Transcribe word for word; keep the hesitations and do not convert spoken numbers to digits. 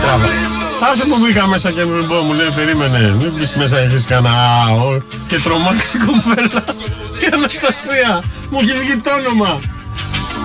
τράβα. Άσε που μπήκα μέσα και μου, μου λέει περίμενε, μην μπεις μέσα έχεις κανένα και τρομάξει κοπέλα. Η Αναστασία, μου έχει βγει το όνομα.